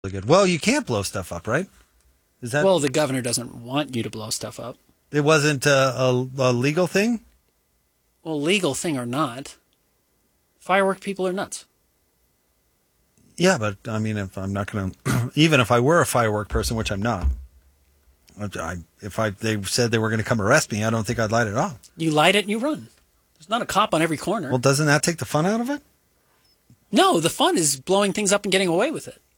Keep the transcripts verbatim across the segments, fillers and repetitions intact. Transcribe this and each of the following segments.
really good. Well, you can't blow stuff up, right? Is that Well, the governor doesn't want you to blow stuff up. it wasn't a, a, a legal thing? Well, legal thing or not, firework people are nuts. Yeah, but I mean, if I'm not going to, even if I were a firework person, which I'm not, I, if I they said they were going to come arrest me, I don't think I'd light it off. You light it and you run. There's not a cop on every corner. Well, doesn't that take the fun out of it? No, the fun is blowing things up and getting away with it.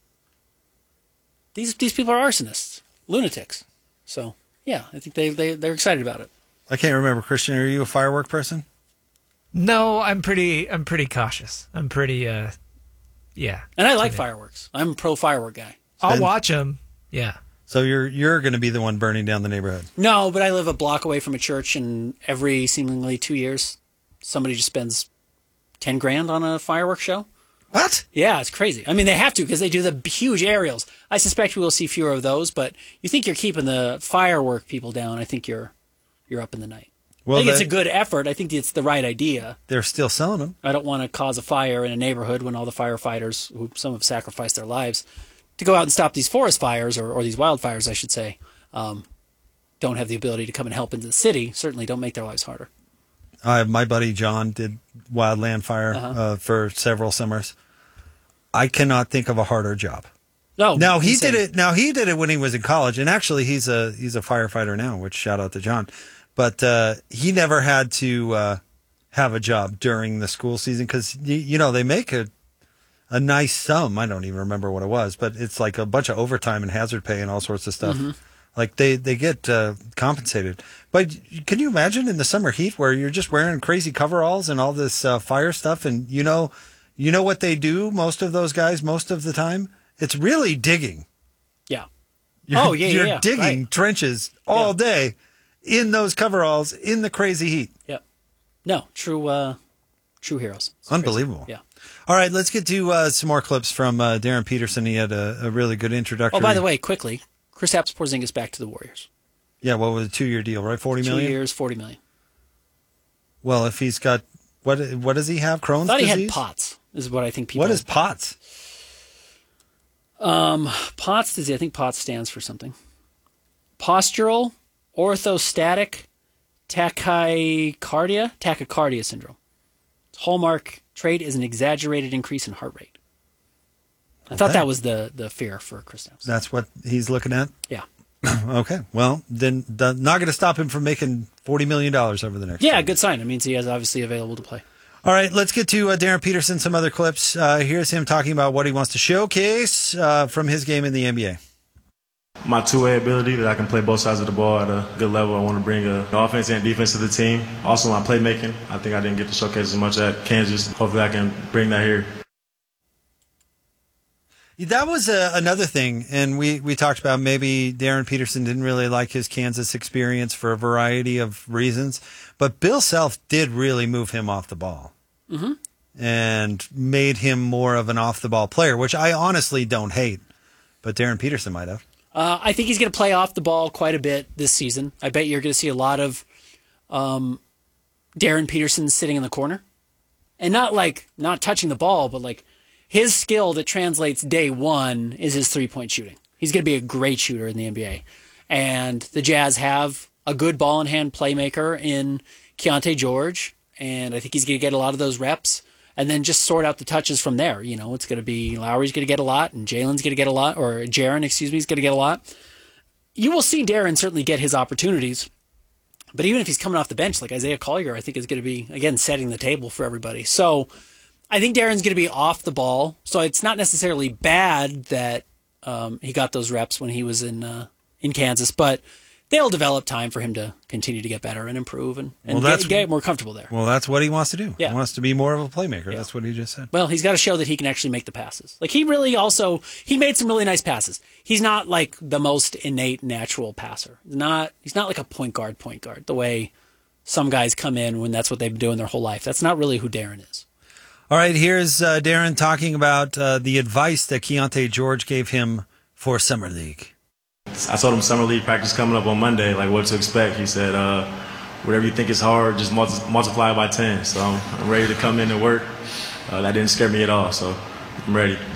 These these people are arsonists, lunatics. So, yeah, I think they, they, they're excited about it. I can't remember. Christian, are you a firework person? No, I'm pretty. I'm pretty cautious. I'm pretty. Uh, yeah. And I like fireworks. I'm a pro firework guy. I'll watch them. Yeah. So you're you're going to be the one burning down the neighborhood. No, but I live a block away from a church, and every seemingly two years, somebody just spends ten grand on a fireworks show. What? Yeah, it's crazy. I mean, they have to because they do the huge aerials. I suspect we will see fewer of those, but you think you're keeping the firework people down. I think you're you're up in the night. Well, I think they, it's a good effort. I think it's the right idea. They're still selling them. I don't want to cause a fire in a neighborhood when all the firefighters, who some have sacrificed their lives, to go out and stop these forest fires, or, or these wildfires, I should say, um, don't have the ability to come and help into the city. Certainly don't make their lives harder. Uh, my buddy John did wildland fire Uh-huh. uh, for several summers. I cannot think of a harder job. No, Now he insane. did it. Now he did it when he was in college, and actually he's a he's a firefighter now. Which shout out to John, but uh, he never had to uh, have a job during the school season because you, you know they make a a nice sum. I don't even remember what it was, but it's like a bunch of overtime and hazard pay and all sorts of stuff. Mm-hmm. Like they they get uh, compensated. But can you imagine in the summer heat where you're just wearing crazy coveralls and all this uh, fire stuff, and you know you know what they do? Most of those guys, most of the time. It's really digging. Yeah. You're, Oh, yeah, yeah, You're yeah. digging Right. trenches all Yeah. day in those coveralls in the crazy heat. Yeah. No, true uh, true heroes. It's Unbelievable. crazy. Yeah. All right, let's get to uh, some more clips from uh, Darren Peterson. He had a, a really good introductory. Oh, by the way, quickly, Kristaps Porzingis back to the Warriors. Yeah, what was a two-year deal, right? forty Two million? years, forty million. Well, if he's got, what what does he have, Crohn's I thought he disease? had POTS, is what I think people... What is POTS? Um, POTS disease, I think POTS stands for something. Postural orthostatic tachycardia, tachycardia syndrome. Its hallmark trait is an exaggerated increase in heart rate. I thought Okay. that was the, the fear for Kristaps. That's what he's looking at? Yeah. Okay, well, then the, not going to stop him from making forty million dollars over the next Yeah, year. good sign. It means he is obviously available to play. All right, let's get to uh, Darren Peterson, some other clips. Uh, here's him talking about what he wants to showcase uh, from his game in the N B A. My two-way ability that I can play both sides of the ball at a good level. I want to bring a, offense and defense to the team. Also, my playmaking. I think I didn't get to showcase as much at Kansas. Hopefully, I can bring that here. That was uh, another thing, and we, we talked about maybe Darren Peterson didn't really like his Kansas experience for a variety of reasons, but Bill Self did really move him off the ball Mm-hmm. and made him more of an off-the-ball player, which I honestly don't hate, but Darren Peterson might have. Uh, I think he's going to play off the ball quite a bit this season. I bet you're going to see a lot of um, Darren Peterson sitting in the corner. And not like, not touching the ball, but like his skill that translates day one is his three-point shooting. He's going to be a great shooter in the N B A. And the Jazz have a good ball-in-hand playmaker in Keontae George, and I think he's going to get a lot of those reps. And then just sort out the touches from there. You know, it's going to be Lowry's going to get a lot, and Jalen's going to get a lot, or Jaren, excuse me, is going to get a lot. You will see Darren certainly get his opportunities, but even if he's coming off the bench, like Isaiah Collier, I think is going to be, again, setting the table for everybody. So I think Darren's going to be off the ball. So it's not necessarily bad that um, he got those reps when he was in uh, in Kansas, but they'll develop time for him to continue to get better and improve and, and Well, that's- get, get more comfortable there. Well, that's what he wants to do. Yeah. He wants to be more of a playmaker. Yeah. That's what he just said. Well, he's got to show that he can actually make the passes. Like he really also, he made some really nice passes. He's not like the most innate natural passer. Not, he's not like a point guard, point guard, the way some guys come in when that's what they've been doing their whole life. That's not really who Darren is. All right, here's uh, Darren talking about uh, the advice that Keontae George gave him for Summer League. I told him summer league practice coming up on Monday, like what to expect. He said, uh, whatever you think is hard, just multi- multiply it by ten. So I'm, I'm ready to come in and work. Uh, that didn't scare me at all, so I'm ready.